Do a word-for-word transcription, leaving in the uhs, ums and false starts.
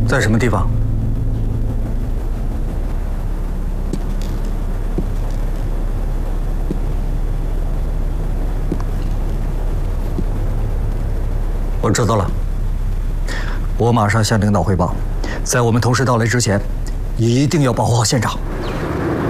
在什么地方？我知道了，我马上向领导汇报，在我们同事到来之前，一定要保护好现场。